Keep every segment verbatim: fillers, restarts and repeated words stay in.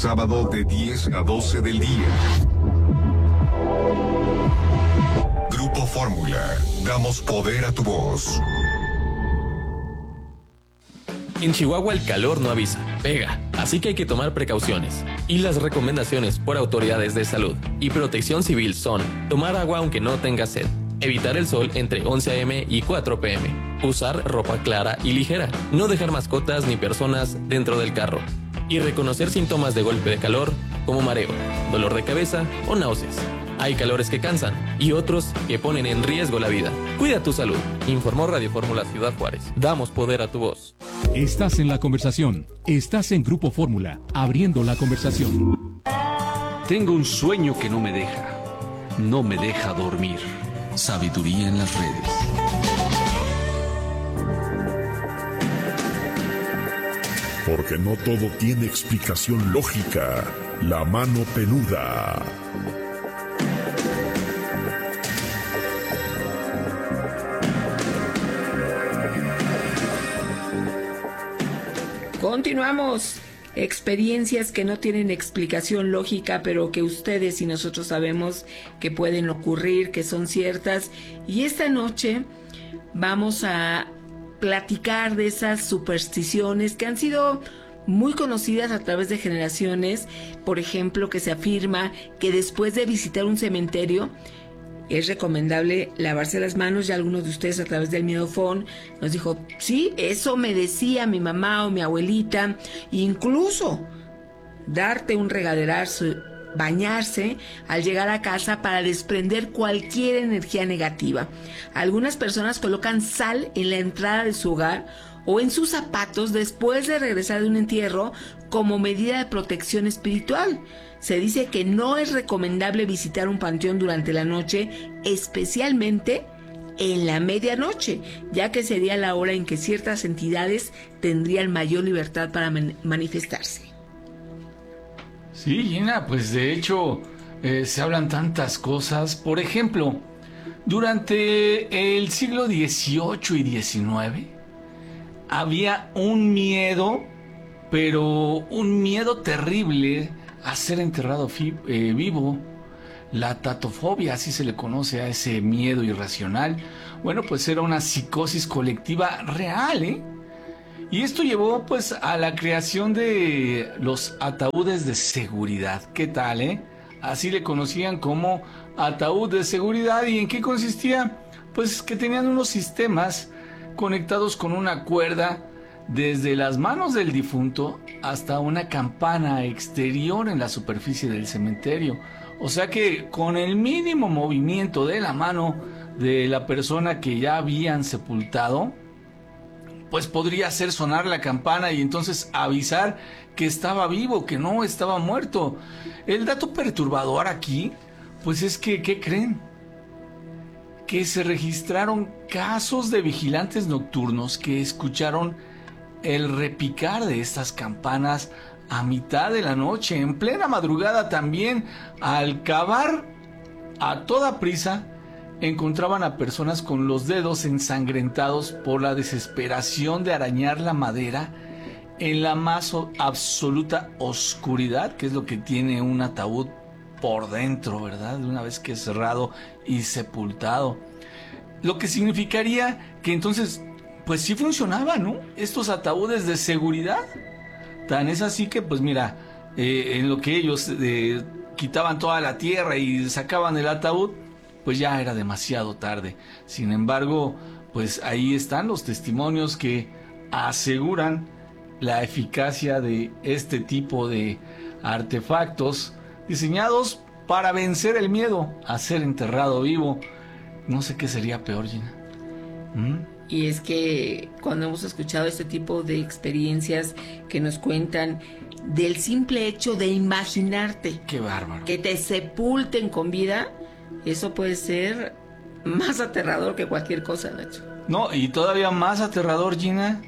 Sábado de diez a doce del día. Grupo Fórmula. Damos poder a tu voz. En Chihuahua el calor no avisa, pega, así que hay que tomar precauciones. Y las recomendaciones por autoridades de salud y protección civil son: tomar agua aunque no tenga sed, evitar el sol entre once a eme y cuatro pe eme, usar ropa clara y ligera, no dejar mascotas ni personas dentro del carro, y reconocer síntomas de golpe de calor como mareo, dolor de cabeza o náuseas. Hay calores que cansan y otros que ponen en riesgo la vida. Cuida tu salud. Informó Radio Fórmula Ciudad Juárez. Damos poder a tu voz. Estás en la conversación. Estás en Grupo Fórmula, abriendo la conversación. Tengo un sueño que no me deja. No me deja dormir. Sabiduría en las redes. Porque no todo tiene explicación lógica. La mano peluda. Continuamos. Experiencias que no tienen explicación lógica, pero que ustedes y nosotros sabemos que pueden ocurrir, que son ciertas. Y esta noche vamos a platicar de esas supersticiones que han sido muy conocidas a través de generaciones. Por ejemplo, que se afirma que después de visitar un cementerio es recomendable lavarse las manos. Ya algunos de ustedes a través del Miedofón nos dijo, sí, eso me decía mi mamá o mi abuelita. Incluso darte un regaderazo, bañarse al llegar a casa para desprender cualquier energía negativa. Algunas personas colocan sal en la entrada de su hogar o en sus zapatos después de regresar de un entierro como medida de protección espiritual. Se dice que no es recomendable visitar un panteón durante la noche, especialmente en la medianoche, ya que sería la hora en que ciertas entidades tendrían mayor libertad para man- manifestarse. Sí, Gina, pues de hecho eh, se hablan tantas cosas. Por ejemplo, durante el siglo dieciocho y diecinueve había un miedo, pero un miedo terrible a ser enterrado fi- eh, vivo. La tatofobia, así se le conoce a ese miedo irracional. Bueno, pues era una psicosis colectiva real, ¿eh? Y esto llevó pues a la creación de los ataúdes de seguridad. ¿Qué tal, eh? Así le conocían como ataúd de seguridad. ¿Y en qué consistía? Pues que tenían unos sistemas conectados con una cuerda desde las manos del difunto hasta una campana exterior en la superficie del cementerio. O sea que con el mínimo movimiento de la mano de la persona que ya habían sepultado, pues podría hacer sonar la campana y entonces avisar que estaba vivo, que no estaba muerto. El dato perturbador aquí, pues es que, ¿qué creen? Que se registraron casos de vigilantes nocturnos que escucharon el repicar de estas campanas a mitad de la noche, en plena madrugada también. Al cavar a toda prisa, encontraban a personas con los dedos ensangrentados por la desesperación de arañar la madera en la más absoluta oscuridad, que es lo que tiene un ataúd por dentro, ¿verdad? De una vez que es cerrado y sepultado. Lo que significaría que entonces, pues sí funcionaban, ¿no? Estos ataúdes de seguridad. Tan es así que, pues mira, eh, en lo que ellos eh, quitaban toda la tierra y sacaban el ataúd, pues ya era demasiado tarde. Sin embargo, pues ahí están los testimonios que aseguran la eficacia de este tipo de artefactos diseñados para vencer el miedo a ser enterrado vivo. No sé qué sería peor, Gina. ¿Mm? Y es que cuando hemos escuchado este tipo de experiencias que nos cuentan del simple hecho de imaginarte, qué bárbaro, que te sepulten con vida, eso puede ser más aterrador que cualquier cosa, Nacho. No, y todavía más aterrador, Gina,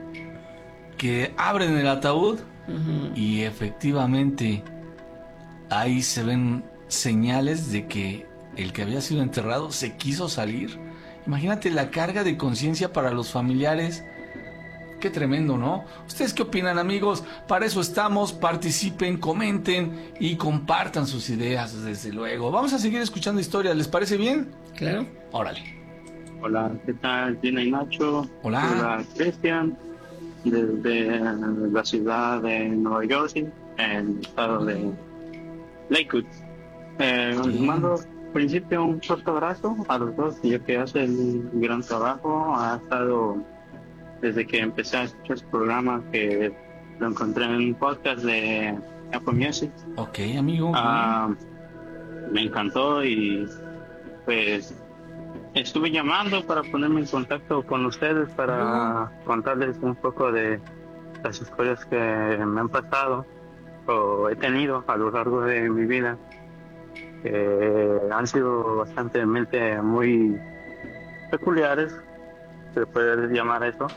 que abren el ataúd uh-huh. y efectivamente ahí se ven señales de que el que había sido enterrado se quiso salir. Imagínate la carga de conciencia para los familiares Qué tremendo, ¿no? ¿Ustedes qué opinan, amigos? Para eso estamos. Participen, comenten y compartan sus ideas, desde luego. Vamos a seguir escuchando historias. ¿Les parece bien? Claro. Órale. Hola, ¿qué tal? Gina y Nacho. Hola. Hola, Cristian. Desde la ciudad de Nueva Jersey, en el estado de Lakewood. Eh, les mando al principio un fuerte abrazo a los dos, ya que hacen un gran trabajo. Ha estado desde que empecé a escuchar su programa, que lo encontré en un podcast de Apple Music. Ok, amigo. Ah, me encantó y pues estuve llamando para ponerme en contacto con ustedes para contarles un poco de las historias que me han pasado o he tenido a lo largo de mi vida, que han sido bastante muy peculiares, se puede llamar eso.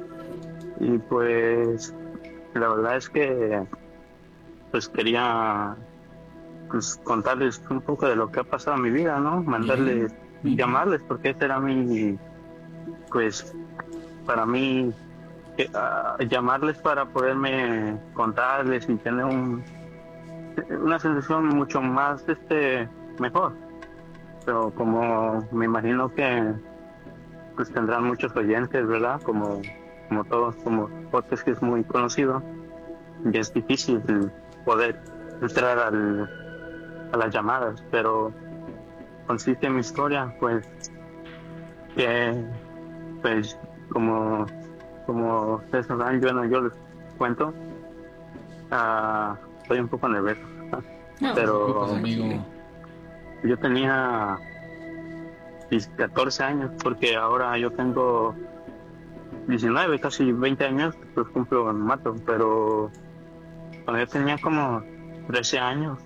Y pues la verdad es que pues quería pues contarles un poco de lo que ha pasado en mi vida, ¿no? Mandarles, Bien. llamarles, porque ese era mi, pues para mí que, uh, llamarles para poderme contarles y tener un, una sensación mucho más este mejor. Pero como me imagino que pues tendrán muchos oyentes, ¿verdad? Como como todos, como podcast que es muy conocido, y es difícil poder entrar al, a las llamadas, pero consiste en mi historia, pues que pues como como ustedes sabrán, yo no yo les cuento, uh, estoy un poco nervioso, No, pero Pues, amigo. yo tenía catorce años, porque ahora yo tengo diecinueve, casi veinte años, pues cumplo en mato, pero cuando yo tenía como trece años,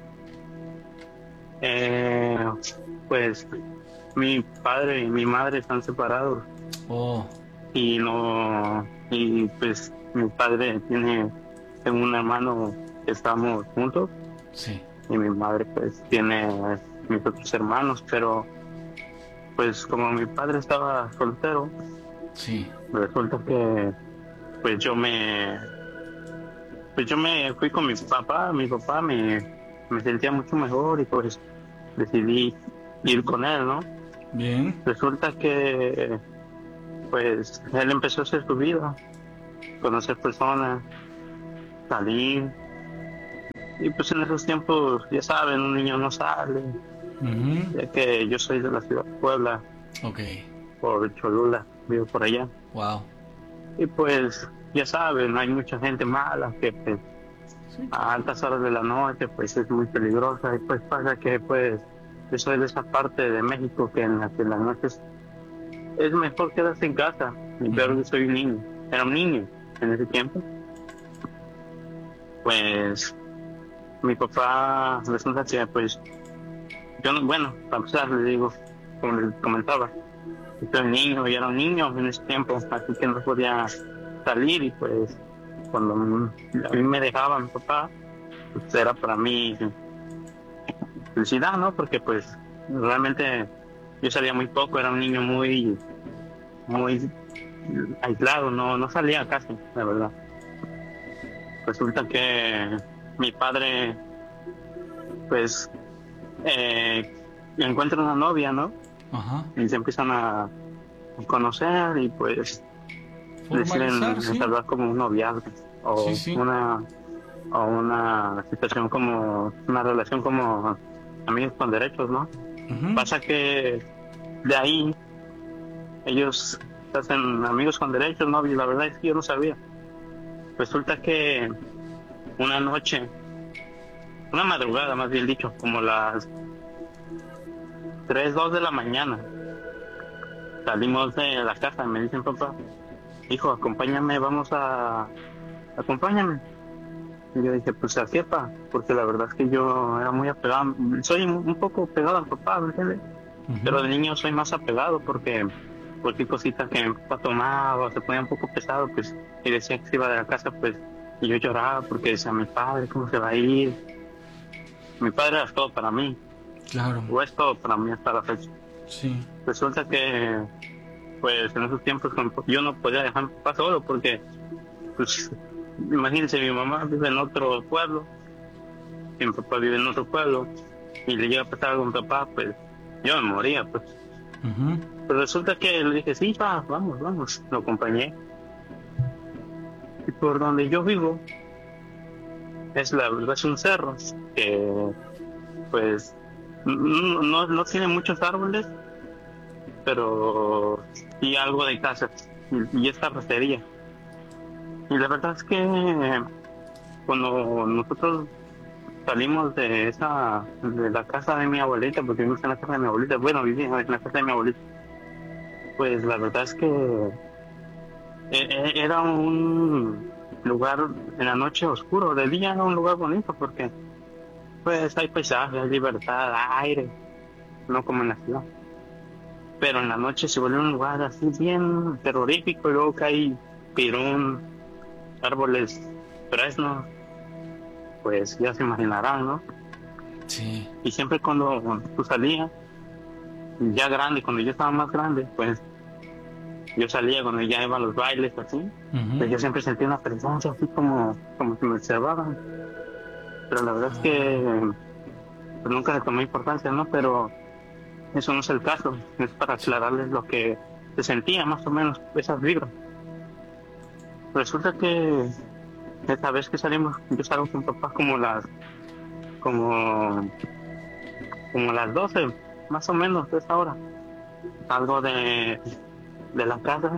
eh, pues mi padre y mi madre están separados. Oh. Y no, y pues mi padre tiene, tengo un hermano que estamos juntos, Sí. y mi madre pues tiene mis otros hermanos, pero pues como mi padre estaba soltero, Sí. resulta que pues yo me pues yo me fui con mi papá, mi papá me, me sentía mucho mejor y pues decidí ir con él, ¿no? Bien. Resulta que pues él empezó a hacer su vida, conocer personas, salir, y pues en esos tiempos, ya saben, un niño no sale, Uh-huh. ya que yo soy de la ciudad de Puebla, Ok. por Cholula, vivo por allá. Wow. Y pues, ya saben, hay mucha gente mala que pues, a altas horas de la noche pues es muy peligrosa, y pues pasa que pues yo soy de esa parte de México que en la que las noches es mejor quedarse en casa, y pero yo soy un niño, era un niño en ese tiempo. Pues mi papá resulta que pues yo no, bueno, para empezar les digo, como les comentaba, yo soy un niño, y era un niño en ese tiempo, así que no podía salir, y pues cuando a mí me dejaba mi papá, pues era para mí felicidad, ¿no? Porque pues realmente yo salía muy poco, era un niño muy muy aislado, no no salía casi, la verdad. Resulta que mi padre pues eh, encuentra una novia, ¿no? Ajá. Y se empiezan a conocer, y pues deciden Formalizar, sí. salvar como un noviazgo o Sí, sí. una o una situación como una relación como amigos con derechos, ¿no? Ujú. Pasa que de ahí ellos se hacen amigos con derechos, ¿no? Y la verdad es que yo no sabía. Resulta que una noche, una madrugada más bien dicho, como las tres, dos de la mañana, salimos de la casa y me dicen, papá, hijo, acompáñame, vamos a... acompáñame. Y yo dije, pues, ¿a qué, pa? Porque la verdad es que yo era muy apegado, soy un un poco pegado al papá, ¿me entiendes? Ujú. Pero de niño soy más apegado porque cualquier cosita que mi papá tomaba, se ponía un poco pesado, pues, y decía que se iba de la casa, pues, y yo lloraba porque decía, mi padre, ¿cómo se va a ir? Mi padre era todo para mí, Claro. o es todo para mí hasta la fecha. Sí. Resulta que pues en esos tiempos yo no podía dejar a mi papá solo porque, pues, imagínense, mi mamá vive en otro pueblo, y mi papá vive en otro pueblo, y le llega a pasar algo a mi papá, pues yo me moría, pues. Uh-huh. Pero resulta que le dije, sí, pa, vamos, vamos, lo acompañé. Y por donde yo vivo, es la verdad, es un cerro que, pues, no, no, no tiene muchos árboles, pero sí algo de casas y, y esta rastería. Y la verdad es que cuando nosotros salimos de esa de la casa de mi abuelita, porque vivimos en la casa de mi abuelita, bueno, vivía en la casa de mi abuelita, pues la verdad es que era un lugar en la noche oscuro, de día era un lugar bonito porque pues hay paisajes, hay libertad, aire, no como en la ciudad. Pero en la noche se vuelve un lugar así bien terrorífico, y luego que hay pirón, árboles fresnos, pues ya se imaginarán, ¿no? Sí. Y siempre cuando tú salías, ya grande, cuando yo estaba más grande, pues yo salía cuando ya iba a los bailes así, uh-huh. Pues yo siempre sentía una presencia así como, como que me observaban. Pero la verdad uh-huh. es que pues, nunca le tomé importancia, ¿no? Pero eso no es el caso, es para aclararles lo que se sentía más o menos, esas vibras. Resulta que esta vez que salimos, yo salgo con papá como las como como las doce, más o menos, de esa hora. Salgo de, de la casa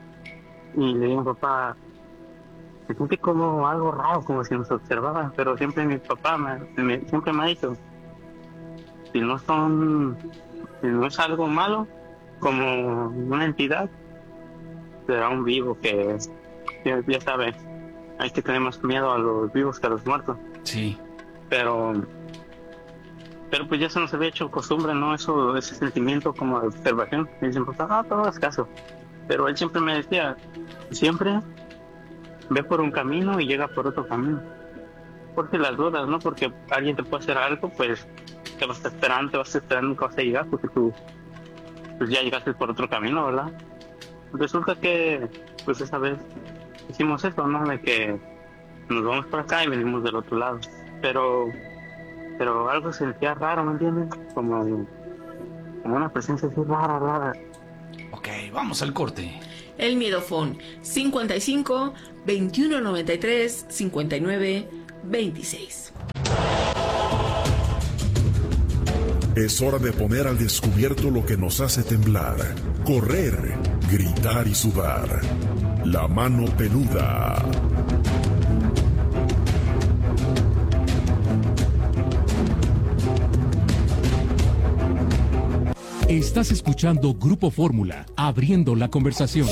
y le digo, papá, se siente como algo raro, como si nos observaban, pero siempre mi papá me, me, siempre me ha dicho, si no son, si no es algo malo, como una entidad, será un vivo que, que ya sabes, hay que tener más miedo a los vivos que a los muertos. Sí. Pero, pero pues ya se nos había hecho costumbre, ¿no? Eso, ese sentimiento como de observación. Y dicen, pues, ah, no hagas caso. Pero él siempre me decía, siempre ve por un camino y llega por otro camino. Porque las dudas, ¿no? Porque alguien te puede hacer algo, pues te vas a estar esperando, te vas a estar esperando, nunca vas a llegar, porque tú pues ya llegaste por otro camino, ¿verdad? Resulta que, pues esa vez hicimos eso, ¿no? De que nos vamos por acá y venimos del otro lado. Pero, pero algo se sentía raro, ¿me entiendes? Como, como una presencia así rara, rara. Ok, vamos al corte. El Miedofón, cincuenta y cinco, veintiuno noventa y tres, cincuenta y nueve, veintiséis. Es hora de poner al descubierto lo que nos hace temblar, correr, gritar y sudar. La mano peluda. Estás escuchando Grupo Fórmula, abriendo la conversación.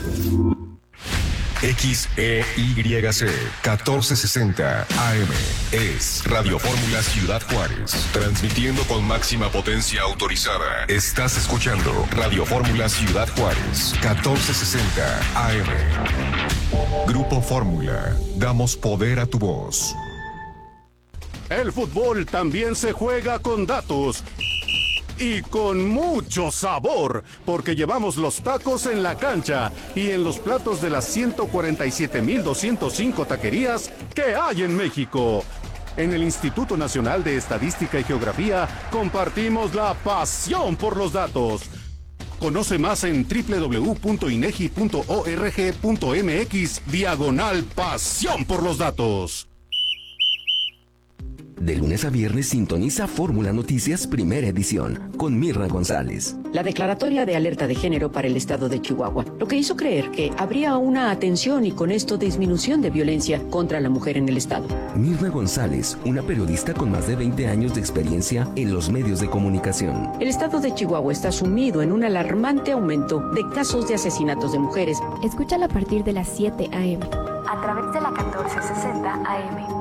X E Y C catorce sesenta A M es Radio Fórmula Ciudad Juárez, transmitiendo con máxima potencia autorizada. Estás escuchando Radio Fórmula Ciudad Juárez, catorce sesenta A M. Grupo Fórmula, damos poder a tu voz. El fútbol también se juega con datos. Y con mucho sabor, porque llevamos los tacos en la cancha y en los platos de las ciento cuarenta y siete mil doscientos cinco taquerías que hay en México. En el Instituto Nacional de Estadística y Geografía compartimos la pasión por los datos. Conoce más en doble u doble u doble u punto inegi punto org punto mx diagonal pasión por los datos. De lunes a viernes sintoniza Fórmula Noticias Primera Edición con Mirna González. La declaratoria de alerta de género para el estado de Chihuahua, lo que hizo creer que habría una atención y con esto disminución de violencia contra la mujer en el estado. Mirna González, una periodista con más de veinte años de experiencia en los medios de comunicación. El estado de Chihuahua está sumido en un alarmante aumento de casos de asesinatos de mujeres. Escúchala a partir de las siete a eme a través de la catorce sesenta A M.